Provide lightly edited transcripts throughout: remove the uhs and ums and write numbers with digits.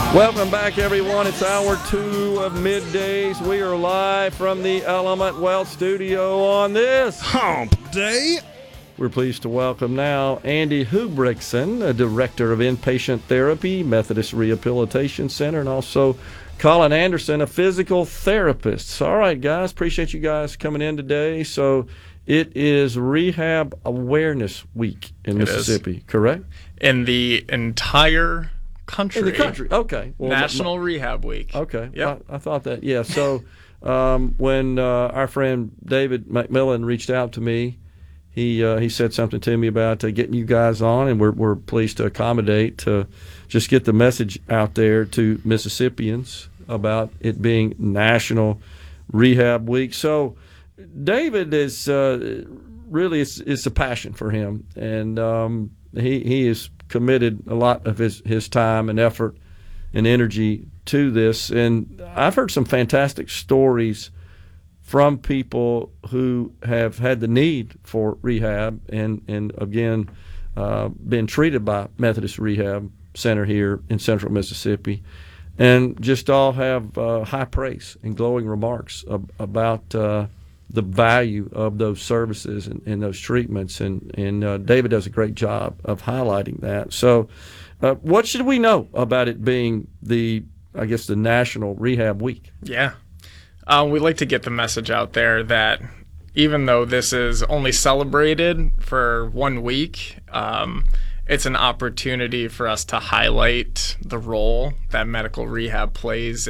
Welcome back, everyone. It's hour 2 of Middays. We are live from the Element Wealth Studio on this Hump Day. We're pleased to welcome now Andy Hubrickson, a director of inpatient therapy, Methodist Rehabilitation Center, and also Colin Anderson, a physical therapist. All right, guys, appreciate you guys coming in today. So it is Rehab Awareness Week in Mississippi, correct? In the entire country. In the country, okay. Well, National Rehab Week. Okay, Yep. I thought that, yeah. So when our friend David McMillan reached out to me, he said something to me about getting you guys on, and we're pleased to accommodate to just get the message out there to Mississippians about it being National Rehab Week. So David is really it's a passion for him, and he is committed a lot of his time and effort and energy to this. And I've heard some fantastic stories from people who have had the need for rehab and again, been treated by Methodist Rehab Center here in central Mississippi, and just all have high praise and glowing remarks about the value of those services and those treatments. And David does a great job of highlighting that. So what should we know about it being the National Rehab Week? Yeah. We'd like to get the message out there that even though this is only celebrated for 1 week, it's an opportunity for us to highlight the role that medical rehab plays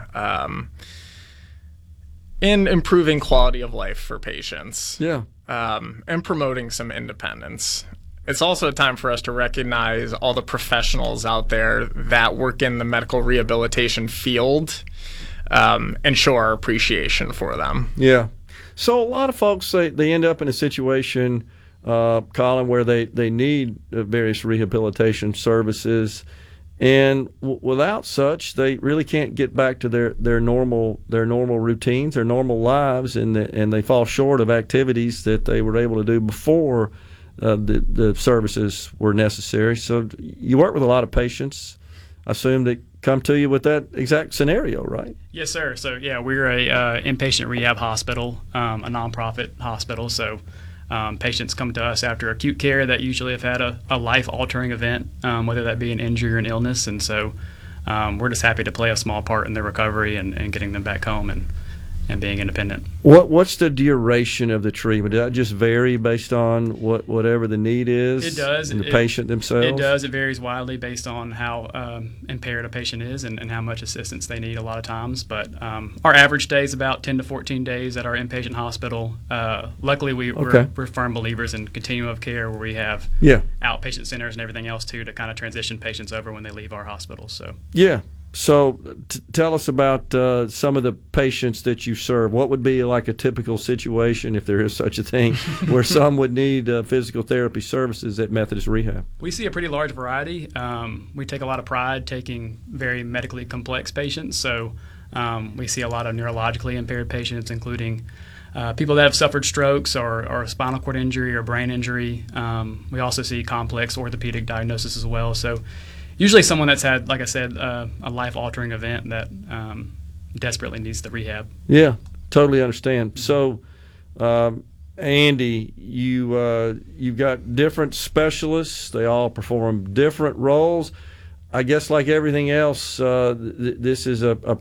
in improving quality of life for patients. Yeah. And promoting some independence. It's also a time for us to recognize all the professionals out there that work in the medical rehabilitation field, and show our appreciation for them. Yeah. So a lot of folks, they end up in a situation, Colin, where they need various rehabilitation services, and without such, they really can't get back to their normal routines, their normal lives, and they fall short of activities that they were able to do before the services were necessary. So you work with a lot of patients, I assume, that come to you with that exact scenario, right? Yes, sir. So yeah, we're a inpatient rehab hospital, a nonprofit hospital. So patients come to us after acute care that usually have had a life-altering event, whether that be an injury or an illness. And so we're just happy to play a small part in their recovery and getting them back home and being independent. What's the duration of the treatment? Does that just vary based on whatever the need is? It does. And the patient themselves? It does. It varies widely based on how impaired a patient is and how much assistance they need a lot of times. But our average day is about 10 to 14 days at our inpatient hospital. Luckily, we're firm believers in continuum of care, where we have outpatient centers and everything else too to kind of transition patients over when they leave our hospitals. So yeah. So tell us about some of the patients that you serve. What would be like a typical situation, if there is such a thing, where some would need physical therapy services at Methodist Rehab? We see a pretty large variety. We take a lot of pride taking very medically complex patients. So we see a lot of neurologically impaired patients, including people that have suffered strokes or a spinal cord injury or brain injury. We also see complex orthopedic diagnosis as well. So usually someone that's had, like I said, a life-altering event that desperately needs the rehab. Yeah, totally understand. So, Andy, you've got different specialists. They all perform different roles. I guess like everything else, this is a